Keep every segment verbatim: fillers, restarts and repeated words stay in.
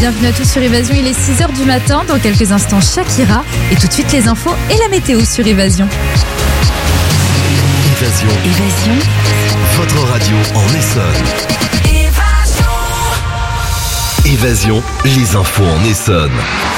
Bienvenue à tous sur Évasion, il est six heures du matin, dans quelques instants Shakira et tout de suite les infos et la météo sur Évasion. Évasion. Évasion. Votre radio en Essonne. Évasion, les infos en Essonne.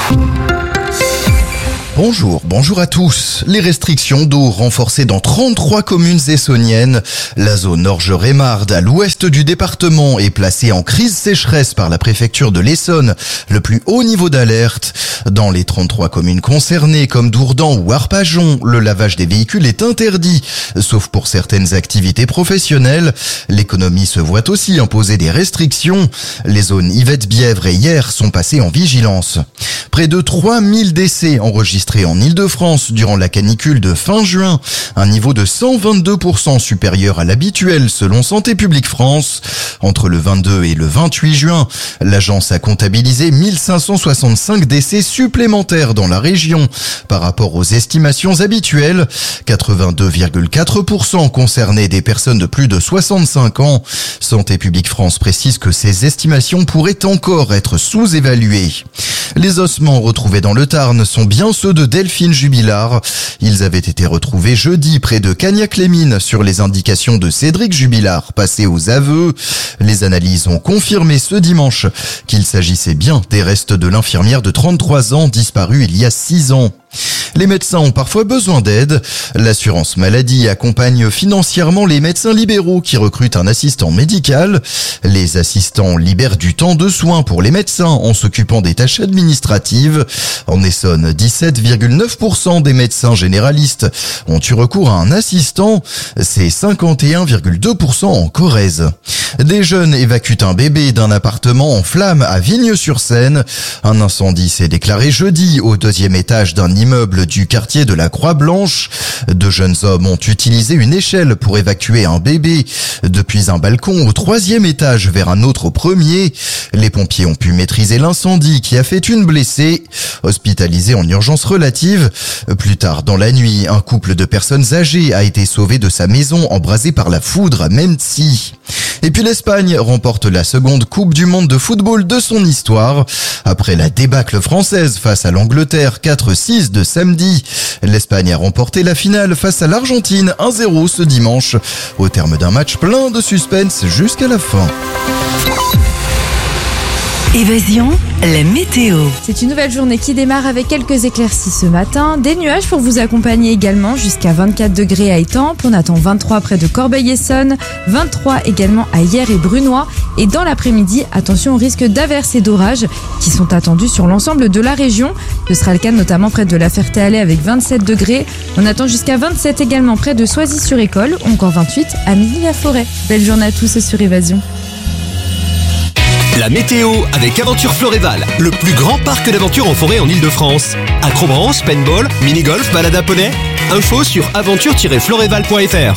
Bonjour, bonjour à tous. Les restrictions d'eau renforcées dans trente-trois communes essonniennes. La zone Orge-Rémarde, à l'ouest du département, est placée en crise sécheresse par la préfecture de l'Essonne, le plus haut niveau d'alerte. Dans les trente-trois communes concernées, comme Dourdan ou Arpajon, le lavage des véhicules est interdit, sauf pour certaines activités professionnelles. L'économie se voit aussi imposer des restrictions. Les zones Yvette-Bièvre et Hyères sont passées en vigilance. Près de trois mille décès enregistrés en Île-de-France durant la canicule de fin juin, un niveau de cent vingt-deux pour cent supérieur à l'habituel selon Santé publique France. Entre le vingt-deux et le vingt-huit juin, l'agence a comptabilisé mille cinq cent soixante-cinq décès supplémentaires dans la région par rapport aux estimations habituelles. quatre-vingt-deux virgule quatre pour cent concernaient des personnes de plus de soixante-cinq ans. Santé publique France précise que ces estimations pourraient encore être sous-évaluées. Les ossements retrouvés dans le Tarn sont bien ceux de Delphine Jubilard. Ils avaient été retrouvés jeudi près de Cagnac-les-Mines sur les indications de Cédric Jubilard, passé aux aveux. Les analyses ont confirmé ce dimanche qu'il s'agissait bien des restes de l'infirmière de trente-trois ans disparue il y a six ans. Les médecins ont parfois besoin d'aide. L'assurance maladie accompagne financièrement les médecins libéraux qui recrutent un assistant médical. Les assistants libèrent du temps de soins pour les médecins en s'occupant des tâches administratives. En Essonne, dix-sept virgule neuf pour cent des médecins généralistes ont eu recours à un assistant. C'est cinquante et un virgule deux pour cent en Corrèze. Des jeunes évacuent un bébé d'un appartement en flammes à Vigneux-sur-Seine. Un incendie s'est déclaré jeudi au deuxième étage d'un immeuble du quartier de la Croix-Blanche. Deux jeunes hommes ont utilisé une échelle pour évacuer un bébé depuis un balcon au troisième étage vers un autre au premier. Les pompiers ont pu maîtriser l'incendie qui a fait une blessée, hospitalisée en urgence relative. Plus tard dans la nuit, un couple de personnes âgées a été sauvé de sa maison embrasée par la foudre à Menty. Et puis l'Espagne remporte la seconde Coupe du Monde de football de son histoire. Après la débâcle française face à l'Angleterre quatre six de samedi, l'Espagne a remporté la finale face à l'Argentine un zéro ce dimanche, au terme d'un match plein de suspense jusqu'à la fin. Évasion, la météo. C'est une nouvelle journée qui démarre avec quelques éclaircies ce matin, des nuages pour vous accompagner également jusqu'à vingt-quatre degrés à Étampes, on attend vingt-trois près de Corbeil-Essonnes, vingt-trois également à Hyères et Brunois, et dans l'après-midi, attention au risque d'averses et d'orages qui sont attendus sur l'ensemble de la région. Ce sera le cas notamment près de la Ferté-Alais avec vingt-sept degrés, on attend jusqu'à vingt-sept également près de Soisy-sur-École, ou encore vingt-huit à Milly-la-Forêt. Belle journée à tous sur Évasion. La météo avec Aventure Floréval, le plus grand parc d'aventure en forêt en Ile-de-France. Acrobranche, paintball, mini-golf, balade à poney. Info sur aventure tiret floréval point f r.